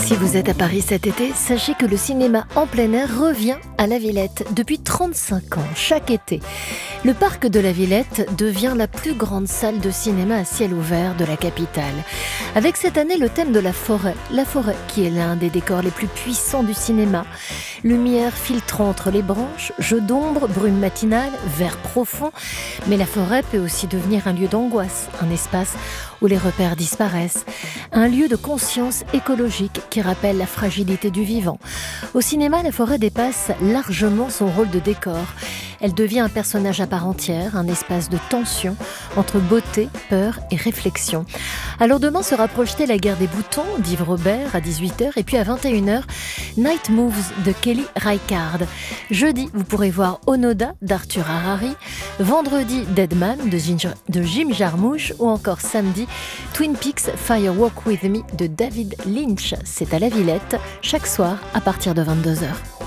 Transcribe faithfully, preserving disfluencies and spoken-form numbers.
Si vous êtes à Paris cet été, sachez que le cinéma en plein air revient à la Villette depuis trente-cinq ans, chaque été. Le parc de la Villette devient la plus grande salle de cinéma à ciel ouvert de la capitale. Avec cette année le thème de la forêt, la forêt qui est l'un des décors les plus puissants du cinéma. Lumière filtrant entre les branches, jeux d'ombre, brume matinale, vert profond. Mais la forêt peut aussi devenir un lieu d'angoisse, un espace où les repères disparaissent, un lieu de conscience écologique qui rappelle la fragilité du vivant. Au cinéma, la forêt dépasse largement son rôle de décor. Elle devient un personnage à part entière, un espace de tension entre beauté, peur et réflexion. Alors demain sera projetée La guerre des boutons d'Yves Robert à dix-huit heures et puis à vingt et une heures, Night Moves de Kelly Reichardt. Jeudi, vous pourrez voir Onoda d'Arthur Harari, vendredi Deadman de, Ginger, de Jim Jarmusch ou encore samedi Twin Peaks Fire Walk With Me de David Lynch. C'est à la Villette, chaque soir à partir de vingt-deux heures.